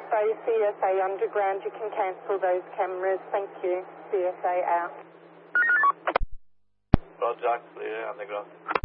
Bravo, CSA underground. You can cancel those cameras. Thank you. CSA out. Roger, clear underground.